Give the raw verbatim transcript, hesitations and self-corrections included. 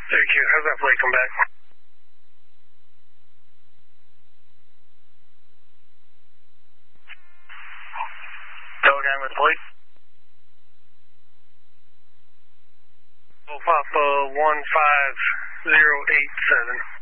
Thank you. How's that plate come back? Go again with the plate. Oh, Papa one five zero eight seven.